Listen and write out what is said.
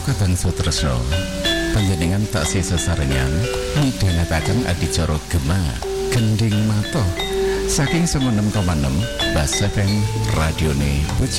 Kakang Sutresno, panjenengan taksih sesarengan midhanetaken adicara Gema Gending Mata saking 96,6 Bas FM Radione Bojo.